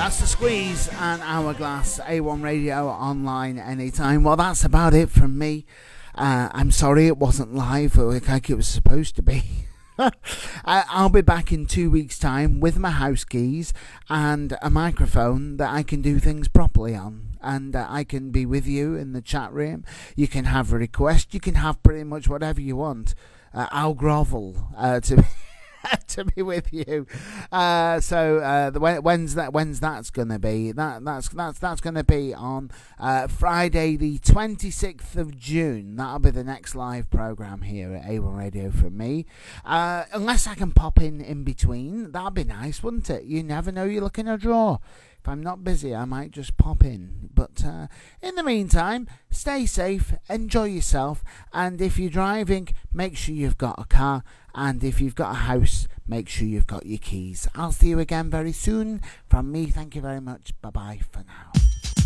That's The Squeeze and Hourglass, A1 Radio Online anytime. Well, that's about it from me. I'm sorry it wasn't live like it was supposed to be. I'll be back in 2 weeks' time with my house keys and a microphone that I can do things properly on. And I can be with you in the chat room. You can have a request. You can have pretty much whatever you want. I'll grovel to be with you. When's that's gonna be? That's gonna be on Friday the 26th of June. That'll be the next live program here at A1 Radio from me. Unless I can pop in between, that'd be nice, wouldn't it? You never know. You look in a drawer. If I'm not busy, I might just pop in. But in the meantime, stay safe, enjoy yourself, and if you're driving, make sure you've got a car, and if you've got a house, make sure you've got your keys. I'll see you again very soon. From me, thank you very much. Bye-bye for now.